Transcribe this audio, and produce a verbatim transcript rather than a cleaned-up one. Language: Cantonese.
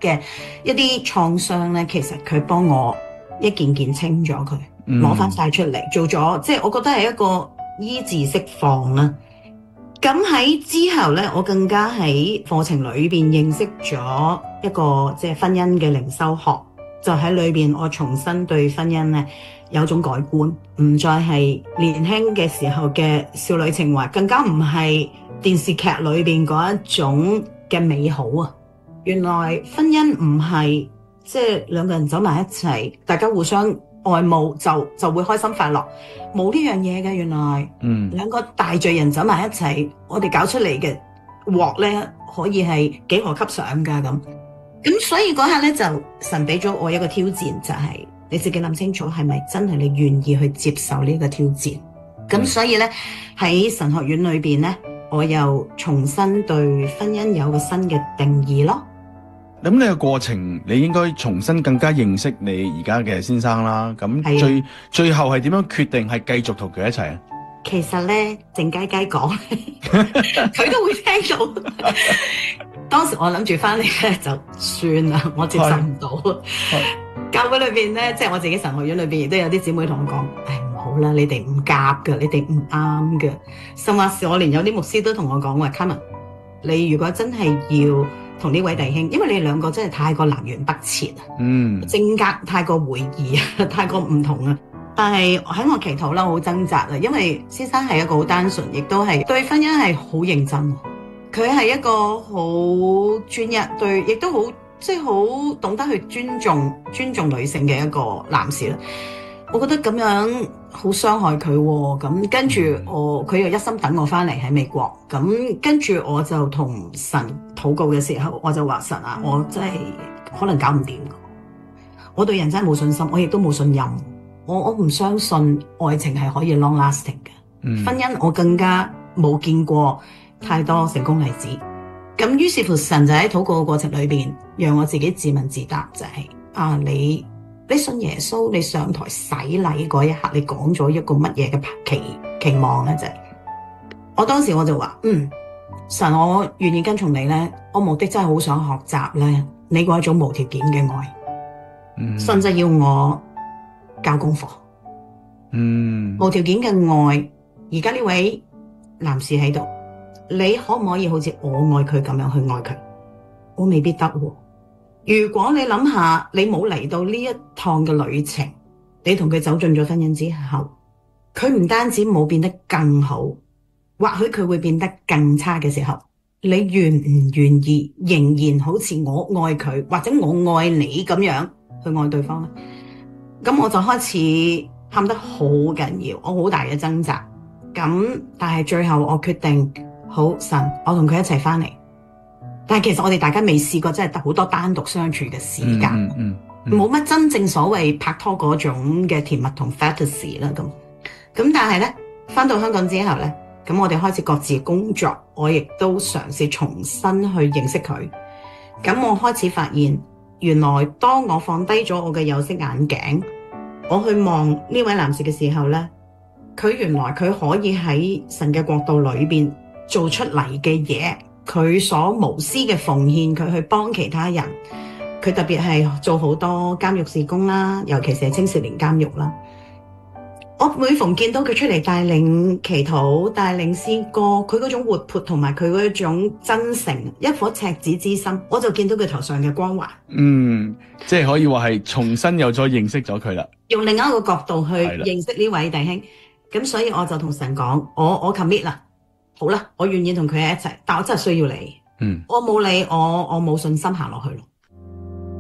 嘅一啲創傷咧，其實佢幫我一件件清咗佢，攞翻晒出嚟，做咗即係我覺得係一個醫治釋放啦。咁喺之後咧，我更加喺課程裏邊認識咗一個即係婚姻嘅靈修學，就喺裏邊我重新對婚姻咧有種改觀，唔再係年輕嘅時候嘅少女情懷，更加唔係電視劇裏邊嗰一種嘅美好啊！原來婚姻唔係即係兩個人走埋一齊，大家互相愛慕就就會開心快樂，冇呢樣嘢嘅。原來，嗯，兩個大罪人走埋一齊，我哋搞出嚟嘅鑊咧，可以係幾何級上噶咁。咁所以嗰下咧，就神俾咗我一個挑戰，就係、是、你自己諗清楚，係咪真係你願意去接受呢個挑戰？咁、嗯、所以咧喺神學院裏邊咧，我又重新對婚姻有個新嘅定義咯。 咁你個過程，你應該重新更加認識你而家嘅先生啦。咁最的最後係點樣決定係繼續同佢一齊啊？ 其實咧，靜雞雞講，佢都會聽到。當時我諗住翻嚟咧就算啦，我接受唔到。教會裏邊咧，即係我自己神學院裏邊，亦都有啲姊妹同我講：唉，唔好啦，你哋唔夾噶，你哋唔啱噶。甚至是我連有啲牧師都同我講話 Carmen，你如果真係要同呢位弟兄，因為你哋兩個真係太過南轅北轍啊，嗯，性格太過回異啊，太過唔同啊。但係喺我祈禱啦，好掙扎啊，因為先生係一個好單純，亦都係對婚姻係好認真。佢係一個好專一，對，亦都好即係好懂得去尊重尊重女性嘅一個男士啦。我覺得咁樣好傷害佢喎。咁跟住我，佢又一心等我翻嚟喺美國。咁跟住我就同神禱告嘅時候，我就話神啊，我真係可能搞唔掂。我對人真係冇信心，我亦都冇信任。我我唔相信愛情係可以 long lasting 嘅。嗯、婚姻我更加冇見過太多成功例子。咁於是乎神就喺禱告嘅過程裏邊，讓我自己自問自答，就係、是、啊你你信耶穌，你上台洗禮嗰一刻，你講咗一個乜嘢嘅期期望咧？就係、是、我當時我就話嗯，神，我願意跟從你咧，我目的真係好想學習咧你嗰一種無條件嘅愛。嗯、神就要我交功課。嗯，無條件嘅愛。而家呢位男士喺度，你可唔可以好似我愛佢咁樣去愛佢？我未必得喎。如果你諗下，你冇嚟到呢一趟嘅旅程，你同佢走進咗婚姻之後，佢唔單止冇變得更好，或許佢會變得更差嘅時候，你願唔願意仍然好似我愛佢，或者我愛你咁樣去愛對方呢？咁我就開始喊得好緊要，我好大嘅掙扎。咁但係最後我決定，好，神，我同佢一齊翻嚟。但係其實我哋大家未試過真係得好多單獨相處嘅時間，冇乜、嗯嗯嗯、真正所謂拍拖嗰種嘅甜蜜同 fantasy 啦。咁咁但係咧翻到香港之後咧，咁我哋開始各自工作，我亦都嘗試重新去認識佢。咁我開始發現，原來當我放低咗我嘅有色眼鏡，我去望呢位男士嘅時候咧，佢原來佢可以喺神嘅國度裏邊做出嚟嘅嘢，佢所無私嘅奉獻，佢去幫其他人，佢特別係做好多監獄事工啦，尤其是係青少年監獄啦。我每逢見到佢出嚟帶領祈禱、帶領詩歌，佢嗰種活潑同埋佢嗰種真誠，一顆赤子之心，我就見到佢頭上嘅光環。嗯， 即係可以話係重新又再認識咗佢啦， 用另一個角度去認識呢位弟兄。咁所以我就同神講，我我 commit 啦，好啦，我願意同佢喺一齊，但我真係需要你。嗯，我冇你，我我冇信心行落去咯。